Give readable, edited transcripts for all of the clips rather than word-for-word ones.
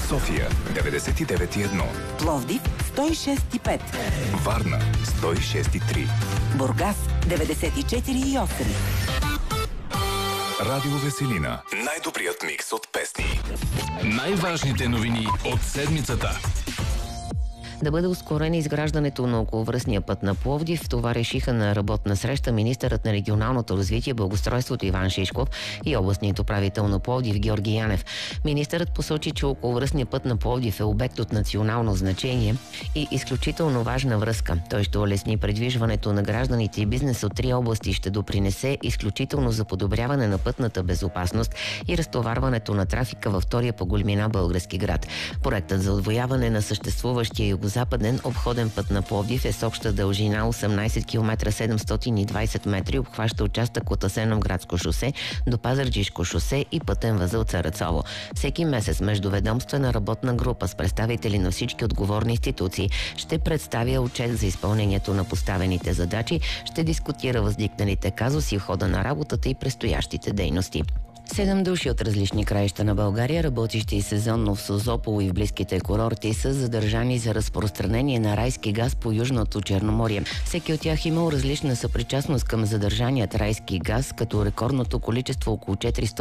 София 99,1, Пловдив 106,5, Варна 106,3, Бургас 94,8. Радио Веселина. Най-добрият микс от песни. Най-важните новини от седмицата. Да бъде ускорено изграждането на околовръстния път на Пловдив. Това решиха на работна среща министърът на регионалното развитие и благоустройството Иван Шишков и областният управител на Пловдив Георги Янев. Министърът посочи, че околовръстният път на Пловдив е обект от национално значение и изключително важна връзка. Той ще улесни предвижването на гражданите и бизнес от 3 области, ще допринесе изключително за подобряване на пътната безопасност и разтоварването на трафика във втория по големина български град. Проектът за отвояване на съществуващия югозападен обходен път на Пловдив е с обща дължина 18 км 720 метри, обхваща участък от Асеновградско шосе до Пазарджишко шосе и пътен възел Царацово. Всеки месец междуведомствена работна група с представители на всички отговорни институции ще представя отчет за изпълнението на поставените задачи, ще дискутира възникналите казуси в хода на работата и предстоящите дейности. 7 души от различни краища на България, работещи сезонно в Созопол и в близките курорти, са задържани за разпространение на райски газ по Южното Черноморие. Всеки от тях имал различна съпричастност към задържаният райски газ, като рекордното количество около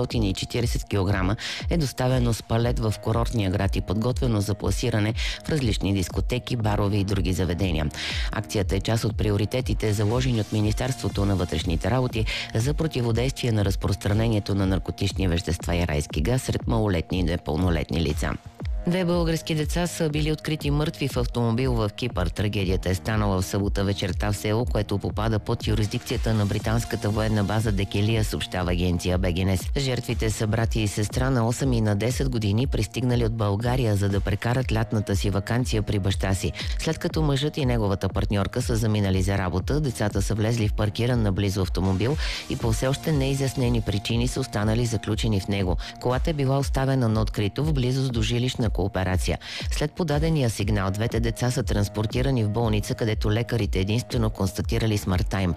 440 кг е доставено с палет в курортния град и подготвено за пласиране в различни дискотеки, барове и други заведения. Акцията е част от приоритетите, заложени от Министерството на вътрешните работи за противодействие на разпространението на наркотични вещества и райски газ сред малолетни и непълнолетни лица. 2 български деца са били открити мъртви в автомобил в Кипър. Трагедията е станала в събота вечерта в село, което попада под юрисдикцията на британската военна база Декелия, съобщава агенция БГНС. Жертвите са брати и сестра на 8 и на 10 години, пристигнали от България, за да прекарат лятната си ваканция при баща си. След като мъжът и неговата партньорка са заминали за работа, децата са влезли в паркиран наблизо автомобил и по все още неизяснени причини са останали заключени в него. Колата е била оставена на открито в близост до жилищна кооперация. След подадения сигнал, двете деца са транспортирани в болница, където лекарите единствено констатирали смъртта им.